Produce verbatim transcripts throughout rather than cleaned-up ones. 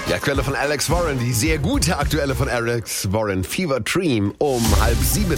Die aktuelle von Alex Warren, die sehr gute aktuelle von Alex Warren, Fever Dream, um halb sieben.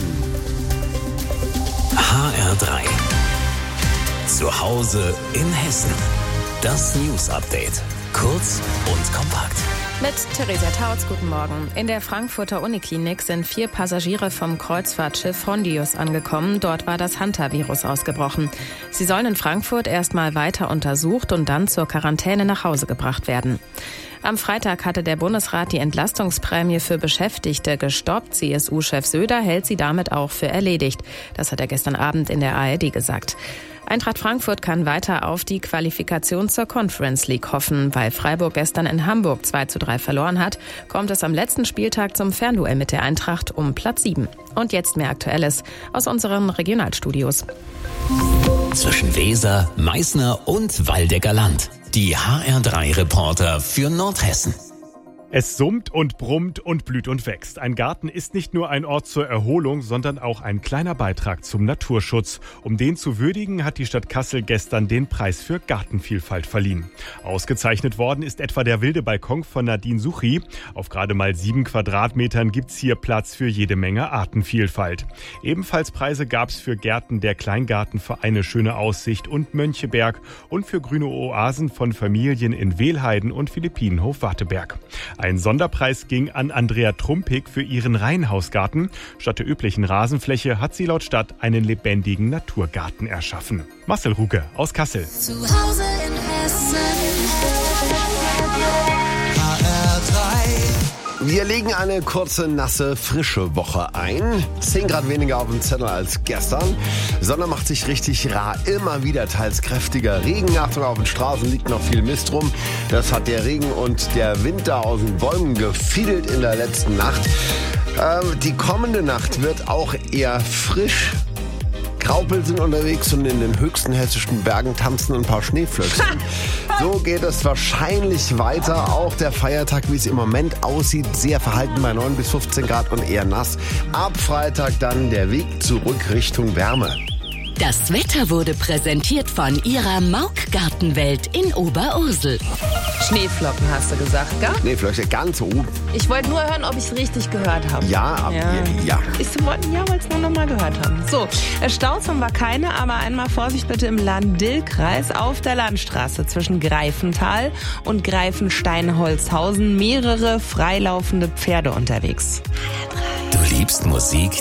H R drei. Zu Hause in Hessen. Das News Update. Kurz und kompakt. Mit Theresa Tautz, guten Morgen. In der Frankfurter Uniklinik sind vier Passagiere vom Kreuzfahrtschiff Hondius angekommen. Dort war das Hantavirus ausgebrochen. Sie sollen in Frankfurt erstmal weiter untersucht und dann zur Quarantäne nach Hause gebracht werden. Am Freitag hatte der Bundesrat die Entlastungsprämie für Beschäftigte gestoppt. C S U-Chef Söder hält sie damit auch für erledigt. Das hat er gestern Abend in der A R D gesagt. Eintracht Frankfurt kann weiter auf die Qualifikation zur Conference League hoffen. Weil Freiburg gestern in Hamburg zwei zu drei verloren hat, kommt es am letzten Spieltag zum Fernduell mit der Eintracht um Platz sieben. Und jetzt mehr Aktuelles aus unseren Regionalstudios. Zwischen Weser, Meißner und Waldecker Land. Die H R drei Reporter für Nordhessen. Es summt und brummt und blüht und wächst. Ein Garten ist nicht nur ein Ort zur Erholung, sondern auch ein kleiner Beitrag zum Naturschutz. Um den zu würdigen, hat die Stadt Kassel gestern den Preis für Gartenvielfalt verliehen. Ausgezeichnet worden ist etwa der wilde Balkon von Nadine Suchi. Auf gerade mal sieben Quadratmetern gibt's hier Platz für jede Menge Artenvielfalt. Ebenfalls Preise gab's für Gärten der Kleingartenvereine Schöne Aussicht und Möncheberg und für grüne Oasen von Familien in Wehlheiden und Philippinenhof Warteberg. Ein Sonderpreis ging an Andrea Trumpig für ihren Reihenhausgarten. Statt der üblichen Rasenfläche hat sie laut Stadt einen lebendigen Naturgarten erschaffen. Marcel Ruge aus Kassel. Zu Hause in Hessen. H R drei. Wir legen eine kurze, nasse, frische Woche ein. zehn Grad weniger auf dem Zettel als gestern. Sonne macht sich richtig rar. Immer wieder teils kräftiger Regen. Achtung, auf den Straßen liegt noch viel Mist rum. Das hat der Regen und der Wind da aus den Bäumen gefiedelt in der letzten Nacht. Ähm, die kommende Nacht wird auch eher frisch. Graupel sind unterwegs und in den höchsten hessischen Bergen tanzen ein paar Schneeflöckchen. So geht es wahrscheinlich weiter. Auch der Feiertag, wie es im Moment aussieht, sehr verhalten bei neun bis fünfzehn Grad und eher nass. Ab Freitag dann der Weg zurück Richtung Wärme. Das Wetter wurde präsentiert von ihrer Mauk-Gartenwelt in Oberursel. Schneeflocken hast du gesagt, gell? Schneeflöckchen ganz oben. Ich wollte nur hören, ob ich es richtig gehört habe. Ja, ab, ja. ja. Ich wollte ja, weil es nur noch mal gehört haben. So, Staus haben wir keine, aber einmal Vorsicht bitte im Lahn-Dill-Kreis auf der Landstraße zwischen Greifental und Greifenstein-Holzhausen. Mehrere freilaufende Pferde unterwegs. Du liebst Musik,